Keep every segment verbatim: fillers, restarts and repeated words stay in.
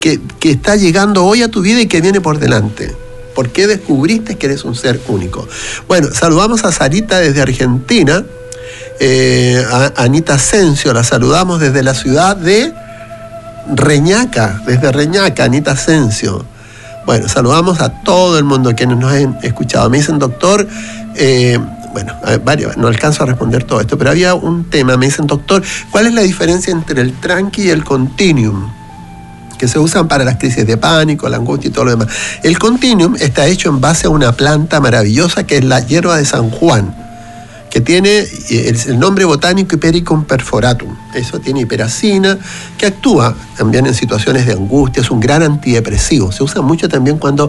que, que está llegando hoy a tu vida y que viene por delante. ¿Por qué descubriste que eres un ser único? Bueno, saludamos a Sarita desde Argentina, eh, a Anita Asensio, la saludamos desde la ciudad de Reñaca, desde Reñaca, Anita Asensio. Bueno, saludamos a todo el mundo quienes nos han escuchado. Me dicen, doctor, eh, bueno, varios, no alcanzo a responder todo esto, pero había un tema, me dicen, doctor, ¿cuál es la diferencia entre el tranqui y el continuum? Que se usan para las crisis de pánico, la angustia y todo lo demás. El continuum está hecho en base a una planta maravillosa que es la hierba de San Juan, que tiene el nombre botánico Hipericum perforatum. Eso tiene hiperacina, que actúa también en situaciones de angustia, es un gran antidepresivo. Se usa mucho también cuando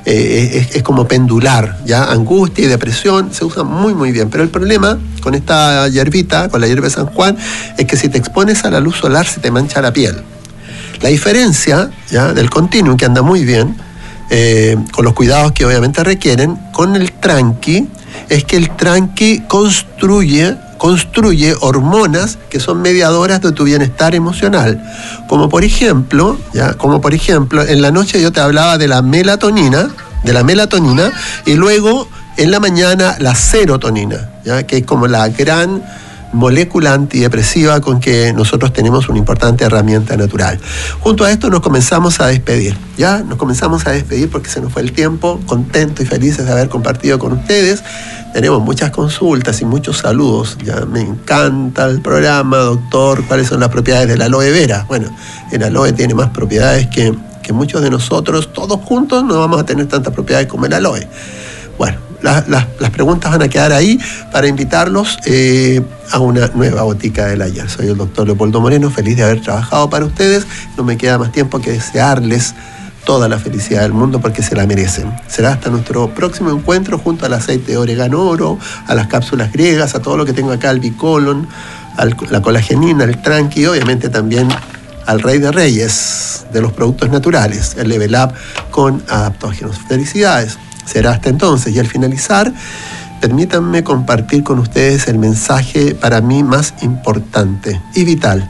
eh, es, es como pendular, ya angustia y depresión, se usa muy muy bien. Pero el problema con esta hierbita, con la hierba de San Juan, es que si te expones a la luz solar se te mancha la piel. La diferencia, ya, del continuum, que anda muy bien, eh, con los cuidados que obviamente requieren, con el tranqui, es que el tranqui construye, construye hormonas que son mediadoras de tu bienestar emocional. Como por ejemplo, ya, como por ejemplo, en la noche yo te hablaba de la melatonina, de la melatonina, y luego en la mañana la serotonina, ya, que es como la gran molécula antidepresiva con que nosotros tenemos una importante herramienta natural. Junto a esto nos comenzamos a despedir, ¿ya? Nos comenzamos a despedir porque se nos fue el tiempo, contentos y felices de haber compartido con ustedes. Tenemos muchas consultas y muchos saludos. Ya me encanta el programa, doctor. ¿Cuáles son las propiedades del aloe vera? Bueno, el aloe tiene más propiedades que, que muchos de nosotros. Todos juntos no vamos a tener tantas propiedades como el aloe. Bueno, la, la, las preguntas van a quedar ahí para invitarlos eh, a una nueva Botica del Ayer. Soy el doctor Leopoldo Moreno, feliz de haber trabajado para ustedes. No me queda más tiempo que desearles toda la felicidad del mundo porque se la merecen. Será hasta nuestro próximo encuentro junto al aceite de orégano oro, a las cápsulas griegas, a todo lo que tengo acá, al bicolon, a la colagenina, al tranqui y obviamente también al rey de reyes de los productos naturales, el Level Up con adaptógenos. Felicidades. Será hasta entonces. Y al finalizar, permítanme compartir con ustedes el mensaje para mí más importante y vital.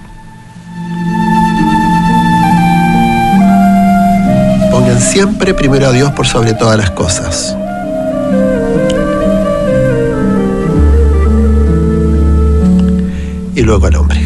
Pongan siempre primero a Dios por sobre todas las cosas. Y luego al hombre.